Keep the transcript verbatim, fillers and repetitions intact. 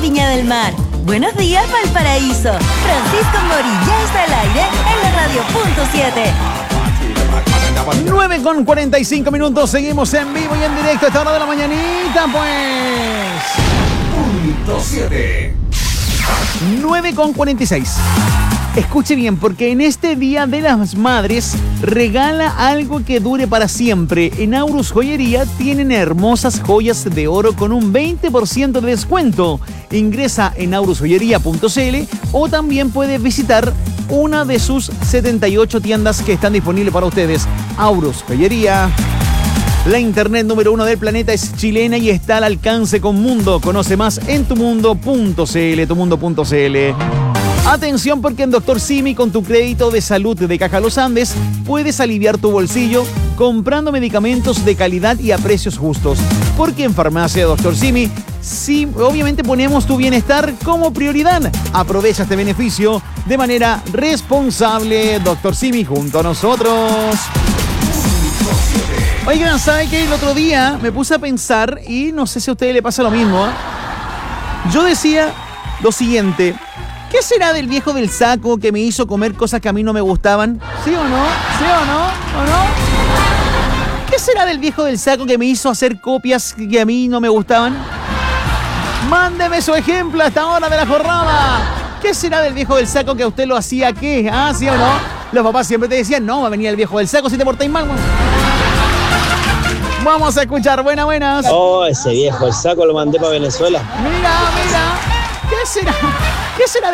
Viña del Mar. Buenos días, Valparaíso. Francisco Mori ya está al aire en la radio punto siete. nueve con cuarenta y cinco minutos, seguimos en vivo y en directo a esta hora de la mañanita, pues. Punto siete. nueve con cuarenta y seis. Escuche bien, porque en este Día de las Madres regala algo que dure para siempre. En Aurus Joyería tienen hermosas joyas de oro con un veinte por ciento de descuento. Ingresa en aurus joyería punto c l o también puede visitar una de sus setenta y ocho tiendas que están disponibles para ustedes. Aurus Joyería. La internet número uno del planeta es chilena y está al alcance con Mundo. Conoce más en tumundo punto c l, tumundo punto c l. Atención, porque en Doctor Simi, con tu crédito de salud de Caja Los Andes, puedes aliviar tu bolsillo comprando medicamentos de calidad y a precios justos. Porque en Farmacia Doctor Simi, sí, obviamente ponemos tu bienestar como prioridad. Aprovecha este beneficio de manera responsable. Doctor Simi, junto a nosotros. Oigan, ¿sabe qué? El otro día me puse a pensar, y no sé si a ustedes le pasa lo mismo, ¿eh? Yo decía lo siguiente: ¿qué será del viejo del saco que me hizo comer cosas que a mí no me gustaban? ¿Sí o no? ¿Sí o no? ¿O no? ¿Qué será del viejo del saco que me hizo hacer copias que a mí no me gustaban? Mándeme su ejemplo a esta hora de la jornada. ¿Qué será del viejo del saco que a usted lo hacía qué? ¿Ah, sí o no? Los papás siempre te decían, no, va a venir el viejo del saco si te portáis mal. Vamos a escuchar, buenas, buenas. Oh, ese viejo del saco lo mandé para Venezuela. Mira, mira. ¿Qué será? ¿Qué será